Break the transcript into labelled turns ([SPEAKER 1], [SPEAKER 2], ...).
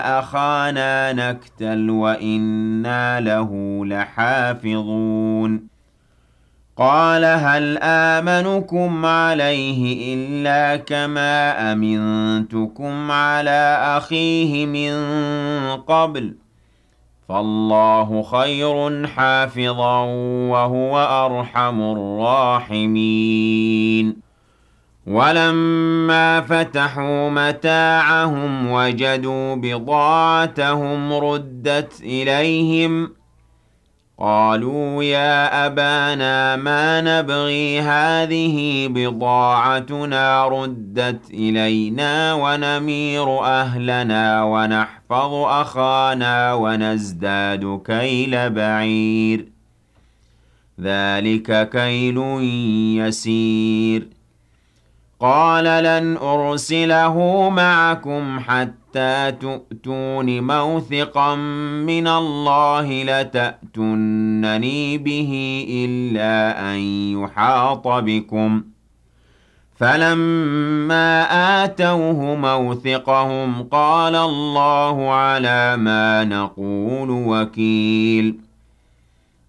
[SPEAKER 1] أخانا نكتل وإنا له لحافظون قال هل آمنكم عليه إلا كما أمنتكم على أخيه من قبل فالله خير حافظا وهو أرحم الراحمين ولما فتحوا متاعهم وجدوا بضاعتهم ردت إليهم قالوا يا أبانا ما نبغي هذه بضاعتنا ردت إلينا ونمير أهلنا ونحفظ أخانا ونزداد كيل بعير ذلك كيل يسير قال لن أرسله معكم حتى تؤتون موثقا من الله لتأتونني به إلا أن يحاط بكم فلما آتوه موثقهم قال الله على ما نقول وكيل